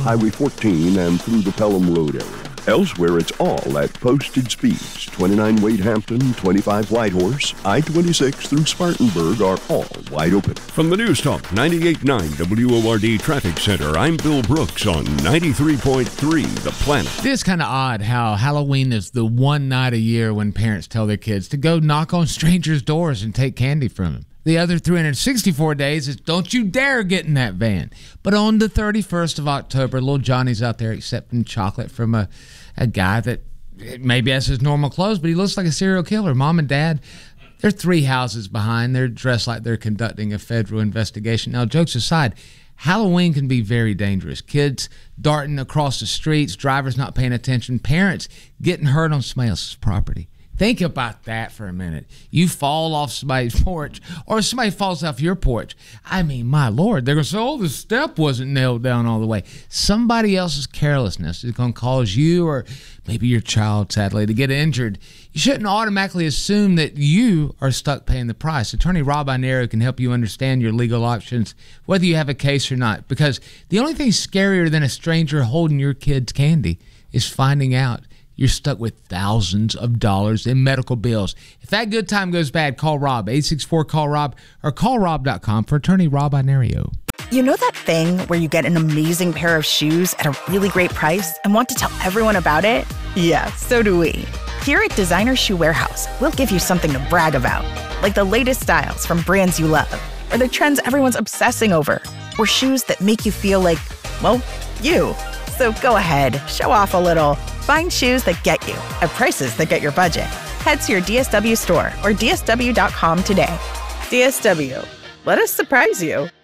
Highway 14 and through the Pelham Road area. Elsewhere, it's all at posted speeds. 29 Wade Hampton, 25 Whitehorse, I-26 through Spartanburg are all wide open. From the News Talk 98.9 WORD Traffic Center, I'm Bill Brooks on 93.3 The Planet. It is kind of odd how Halloween is the one night a year when parents tell their kids to go knock on strangers' doors and take candy from them. The other 364 days is don't you dare get in that van. But on the 31st of October, little Johnny's out there accepting chocolate from a guy that maybe has his normal clothes, but he looks like a serial killer. Mom and Dad, they're 3 houses behind. They're dressed like they're conducting a federal investigation. Now, jokes aside, Halloween can be very dangerous. Kids darting across the streets, drivers not paying attention, parents getting hurt on somebody else's property. Think about that for a minute. You fall off somebody's porch, or somebody falls off your porch. I mean, my Lord, they're going to say, oh, the step wasn't nailed down all the way. Somebody else's carelessness is going to cause you, or maybe your child, sadly, to get injured. You shouldn't automatically assume that you are stuck paying the price. Attorney Rob Inero can help you understand your legal options, whether you have a case or not, because the only thing scarier than a stranger holding your kid's candy is finding out you're stuck with thousands of dollars in medical bills. If that good time goes bad, call Rob, 864-CALL-ROB, or callrob.com for attorney Rob Inero. You know that thing where you get an amazing pair of shoes at a really great price and want to tell everyone about it? Yeah, so do we. Here at Designer Shoe Warehouse, we'll give you something to brag about, like the latest styles from brands you love, or the trends everyone's obsessing over, or shoes that make you feel like, well, you. So go ahead, show off a little. Find shoes that get you at prices that get your budget. Head to your DSW store or DSW.com today. DSW, let us surprise you.